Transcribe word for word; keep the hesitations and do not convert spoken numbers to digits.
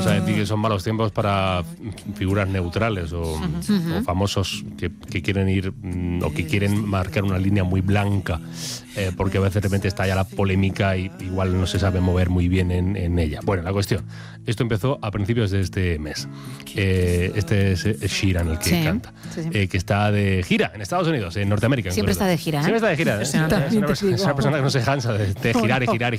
Vamos a decir que son malos tiempos para figuras neutrales o, uh-huh. o famosos que, que quieren ir mm, o que quieren marcar una línea muy blanca, eh, porque a veces de repente está ya la polémica y igual no se sabe mover muy bien en, en ella. Bueno, la cuestión, esto empezó a principios de este mes. Eh, este es Sheeran el que sí, canta, sí, sí. Eh, que está de gira en Estados Unidos, en Norteamérica. Siempre está de gira, ¿eh? Siempre está de gira. Es una, es una, persona, es una persona que no se cansa de, de girar y girar y